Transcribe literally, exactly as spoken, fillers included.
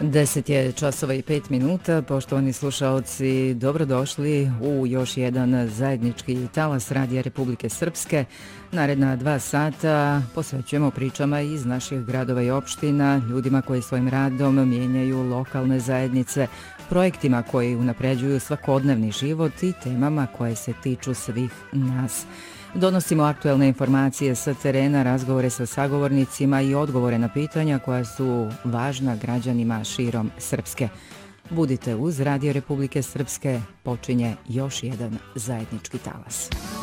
Deset je časova i pet minuta. Poštovani slušaoci, dobrodošli u još jedan zajednički talas Radija Republike Srpske. Naredna dva sata posvećujemo pričama iz naših gradova i opština, ljudima koji svojim radom mijenjaju lokalne zajednice, projektima koji unapređuju svakodnevni život i temama koje se tiču svih nas. Donosimo aktuelne informacije sa terena, razgovore sa sagovornicima i odgovore na pitanja koja su važna građanima širom Srpske. Budite uz Radio Republike Srpske, počinje još jedan zajednički talas.